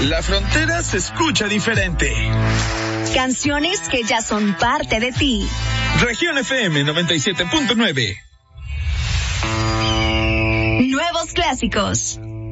La frontera se escucha diferente. Canciones que ya son parte de ti. Región FM 97.9. Nuevos clásicos.